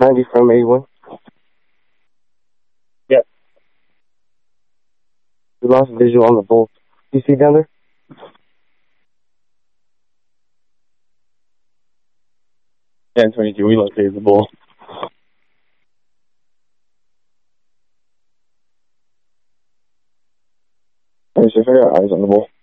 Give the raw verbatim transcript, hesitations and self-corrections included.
ninety from eighty-one. Yep. We lost visual on the bull. You see down there? ten twenty-two, we located the bull. I just figure out eyes on the bull.